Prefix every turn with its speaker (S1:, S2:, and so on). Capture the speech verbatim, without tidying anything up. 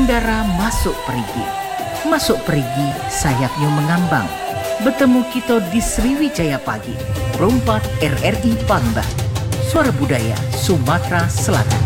S1: Mangundara masuk perigi. Masuk perigi, sayapnya mengambang. Bertemu kita di Sriwijaya Pagi, Perempat R R I Palembang. Suara Budaya Sumatera Selatan.